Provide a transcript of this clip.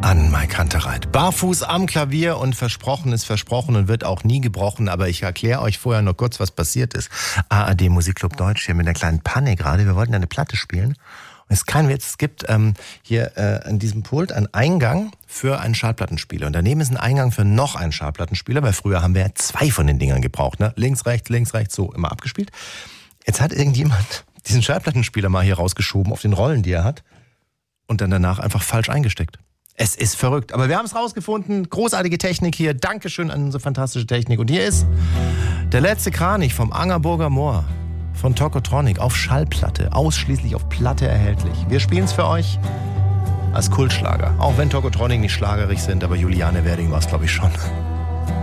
An Mike Kantereit. Barfuß am Klavier und versprochen ist versprochen und wird auch nie gebrochen. Aber ich erkläre euch vorher noch kurz, was passiert ist. ARD Musikclub Deutsch hier mit einer kleinen Panne gerade. Wir wollten eine Platte spielen. Und es ist kein Witz, es gibt hier an diesem Pult einen Eingang für einen Schallplattenspieler. Und daneben ist ein Eingang für noch einen Schallplattenspieler, weil früher haben wir ja 2 von den Dingern gebraucht. Ne? Links, rechts, so immer abgespielt. Jetzt hat irgendjemand diesen Schallplattenspieler mal hier rausgeschoben auf den Rollen, die er hat. Und dann danach einfach falsch eingesteckt. Es ist verrückt, aber wir haben es rausgefunden. Großartige Technik hier. Dankeschön an unsere fantastische Technik. Und hier ist der letzte Kranich vom Angerburger Moor von Tokotronic auf Schallplatte. Ausschließlich auf Platte erhältlich. Wir spielen es für euch als Kultschlager. Auch wenn Tokotronic nicht schlagerig sind, aber Juliane Werding war es, glaube ich, schon.